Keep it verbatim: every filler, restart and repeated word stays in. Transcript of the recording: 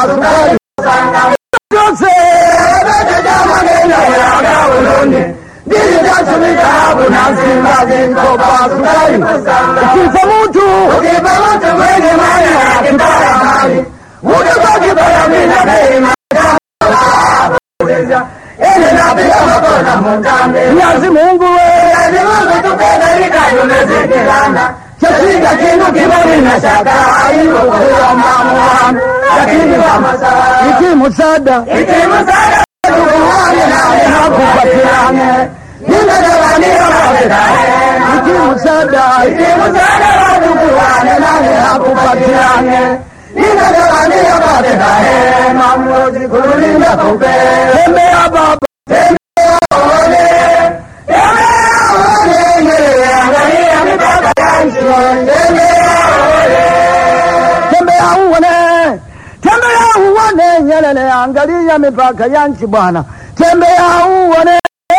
sukari Jose Jamani ya uloni Dili jatumika Bunazimba zinkopa sukari Ukifa mtu Ukifa mtu mwenye mani ya kibaya mani Ukifa kibaya mina neima Ene nabiya makona mundambe Nyazi Mungu we Nyazi Mungu tupenda ikayo nezekilana Chashinga kinu kibari na shaka Ayo kuwa mamuwa Lakini mamasa Iki musada Iki musada Tukuhane na hakupatirane Nina jawani wabetahe Iki musada Iki musada Tukuhane na hakupatirane Nina jawani wabetahe Mamuzi kulinda kupe Tembe ya baba Tembe ya ole Tembe ya ole Angalia mipaka ya nchi Tembe ya ole Tembe ya uwane Tembe ya uwane Nyelele angalia mipaka ya nchi bwana Tembe ya uwane